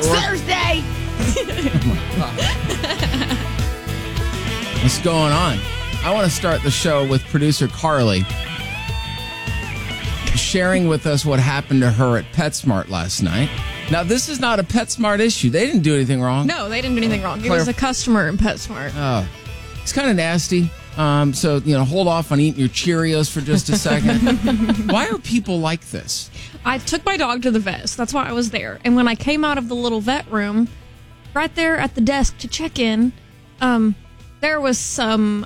It's Thursday. What's going on? I want to start the show with producer Carly sharing with us what happened to her at PetSmart last night. Now, this is not a PetSmart issue. They didn't do anything wrong. No, they didn't do anything wrong. It was a customer in PetSmart. Oh, it's kind of nasty. So, hold off on eating your Cheerios for just a second. Why are people like this? I took my dog to the vet, so that's why I was there. And when I came out of the little vet room, right there at the desk to check in, there was some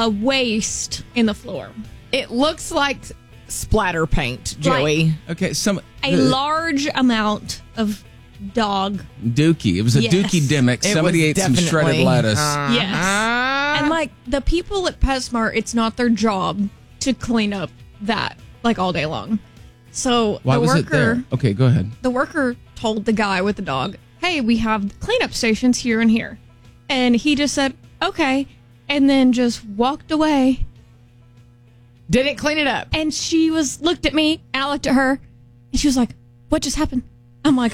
waste in the floor. It looks like splatter paint, Joey. Okay, a large amount of dog Dookie. It was a Dookie Dimmick. Somebody ate some shredded lettuce. Yes. And the people at PetSmart, it's not their job to clean up that all day long. So why was it there? Okay, go ahead. The worker told the guy with the dog, "Hey, we have cleanup stations here and here," and he just said, "Okay," and then just walked away. Didn't clean it up. And she looked at me, and I looked at her, and she was like, "What just happened?" I'm like,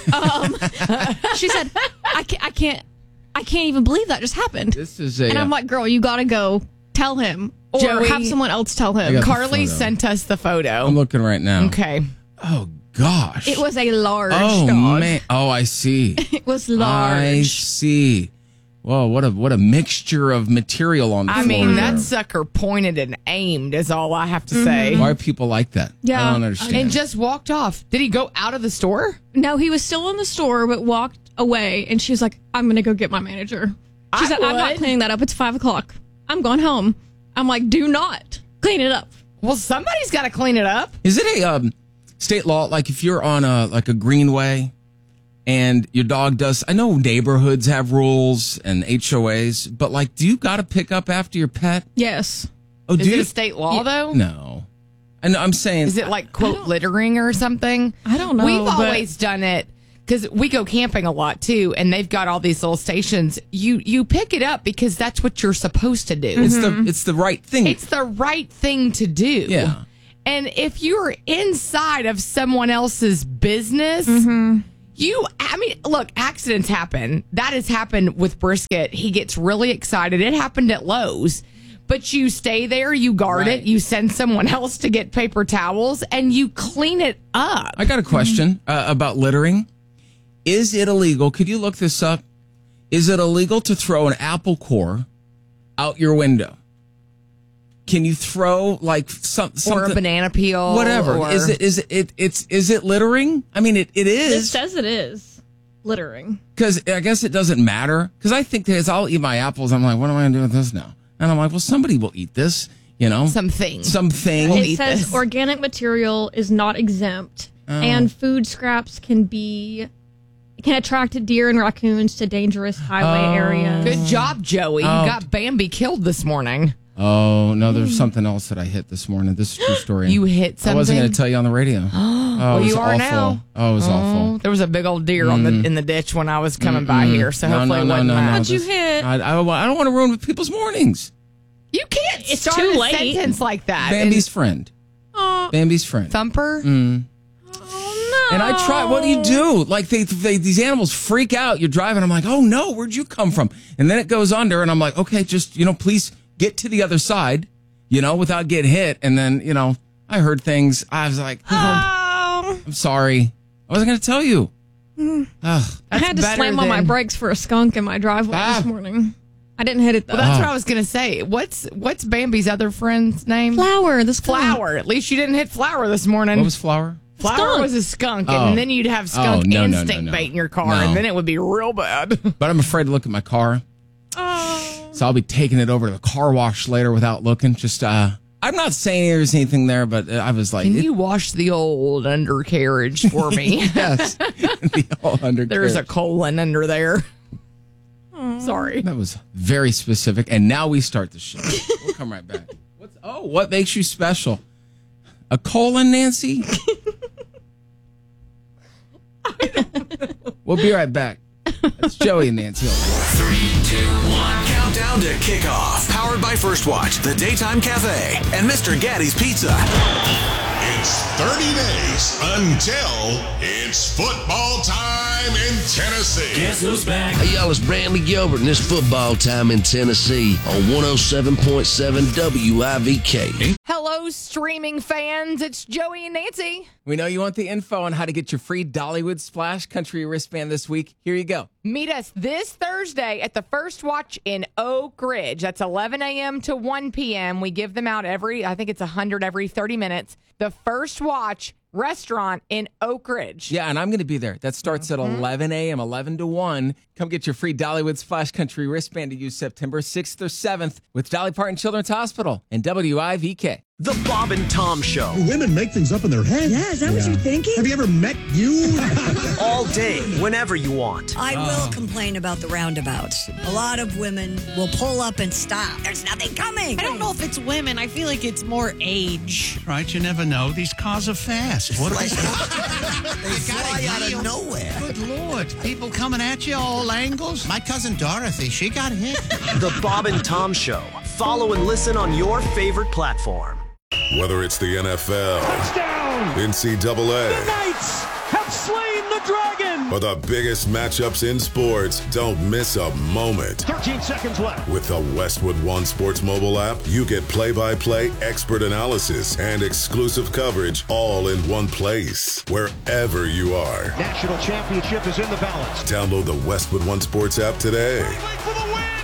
She said, I can't even believe that just happened. And I'm like, "Girl, you gotta go tell him, or Joey, have someone else tell him." Carly sent us the photo. I'm looking right now. Okay. Oh gosh. It was a large dog. Oh man. Oh, I see. It was large. I see. Whoa, what a mixture of material on the floor. I mean, there. that sucker pointed and aimed is all I have to say. Why are people like that? Yeah. I don't understand. And just walked off. Did he go out of the store? No, he was still in the store, but walked away. And she was like, "I'm going to go get my manager." She said, "I'm not cleaning that up. It's 5:00. I'm going home." I'm like, "Do not clean it up." Well, somebody's got to clean it up. Is it a state law? Like if you're on a greenway and your dog does, I know neighborhoods have rules and HOAs, but do you got to pick up after your pet? Yes. Oh, Is it a state law though? No. And I'm saying, is it quote littering or something? I don't know. We've always done it because we go camping a lot too, and they've got all these little stations. You pick it up because that's what you're supposed to do. It's the right thing. It's the right thing to do. Yeah. And if you're inside of someone else's business, look, accidents happen. That has happened with Brisket. He gets really excited. It happened at Lowe's. But you stay there, you guard it, you send someone else to get paper towels, and you clean it up. I got a question about littering. Is it illegal? Could you look this up? Is it illegal to throw an apple core out your window? Can you throw something or a banana peel, whatever? Is it littering? I mean, it is. It says it is littering. Because I guess it doesn't matter. Because I think I'll eat my apples. I'm like, what am I going to do with this now? And I'm like, well, somebody will eat this. Something. It says organic material is not exempt, and food scraps can attract deer and raccoons to dangerous highway areas. Good job, Joey. You got Bambi killed this morning. Oh, no, there's something else that I hit this morning. This is a true story. You hit something? I wasn't going to tell you on the radio. Well, you are awful. now. Oh, it was awful. There was a big old deer in the ditch when I was coming by here, so hopefully it wasn't that. What'd you hit? I don't want to ruin people's mornings. You can't It's start too a late. sentence like that. Bambi's friend. Bambi's friend. Thumper? Oh, no. And I try. What do you do? These animals freak out. You're driving. I'm like, oh no, where'd you come from? And then it goes under, and I'm like, okay, just please get to the other side, without getting hit. And then I heard things. I was like, I'm sorry. I wasn't going to tell you. I had to slam on my brakes for a skunk in my driveway this morning. I didn't hit it though. Well, that's what I was going to say. What's Bambi's other friend's name? Flower. Flower. At least you didn't hit Flower this morning. What was Flower? Flower was a skunk, and then you'd have skunk and stink bait in your car, and then it would be real bad. But I'm afraid to look at my car. So I'll be taking it over to the car wash later without looking. Just, I'm not saying there's anything there, but I was like... Can you wash the old undercarriage for me? Yes. The old undercarriage. There's a colon under there. Sorry. That was very specific. And now we start the show. We'll come right back. What makes you special? A colon, Nancy? We'll be right back. It's Joey and Nancy. 3, 2, 1. Countdown to kickoff. Powered by First Watch, The Daytime Cafe, and Mr. Gaddy's Pizza. It's 30 days until it's football time Time in Tennessee. Guess who's back? Hey, y'all, it's Brantley Gilbert, and it's Football Time in Tennessee on 107.7 WIVK. Hello, streaming fans. It's Joey and Nancy. We know you want the info on how to get your free Dollywood Splash Country wristband this week. Here you go. Meet us this Thursday at the First Watch in Oak Ridge. That's 11 a.m. to 1 p.m. We give them out I think it's 100 every 30 minutes. The First Watch restaurant in Oak Ridge. Yeah, and I'm going to be there. That starts at 11 a.m., 11 to 1. Come get your free Dollywood Splash Country wristband to use September 6th or 7th with Dolly Parton Children's Hospital and WIVK. The Bob and Tom Show. Women make things up in their head. Yeah, is that what you're thinking? Have you ever met you? All day, whenever you want. I will complain about the roundabouts. A lot of women will pull up and stop. There's nothing coming. I don't know if it's women. I feel like it's more age. Right, you never know. These cars are fast. What they fly out of nowhere. Good Lord. People coming at you all angles. My cousin Dorothy, she got hit. The Bob and Tom Show. Follow and listen on your favorite platform. Whether it's the NFL, touchdown, NCAA, the Knights have slain the dragon, or the biggest matchups in sports, don't miss a moment. 13 seconds left. With the Westwood One Sports mobile app, you get play-by-play expert analysis and exclusive coverage all in one place, wherever you are. National championship is in the balance. Download the Westwood One Sports app today. For the win.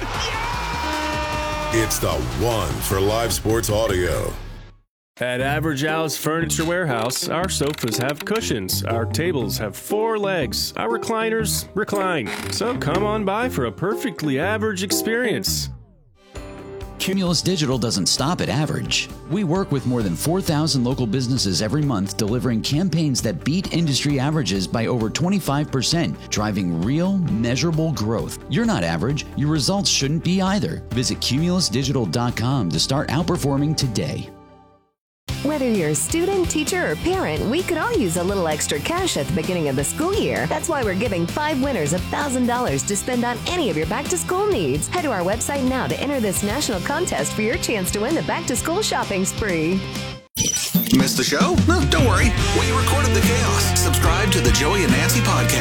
Yeah! It's the one for live sports audio. At Average Al's Furniture Warehouse, our sofas have cushions, our tables have 4 legs, our recliners recline. So come on by for a perfectly average experience. Cumulus Digital doesn't stop at average. We work with more than 4,000 local businesses every month, delivering campaigns that beat industry averages by over 25%, driving real, measurable growth. You're not average. Your results shouldn't be either. Visit cumulusdigital.com to start outperforming today. Whether you're a student, teacher, or parent, we could all use a little extra cash at the beginning of the school year. That's why we're giving 5 winners $1,000 to spend on any of your back-to-school needs. Head to our website now to enter this national contest for your chance to win the back-to-school shopping spree. Missed the show? No, don't worry. We recorded the chaos. Subscribe to the Joey and Nancy podcast.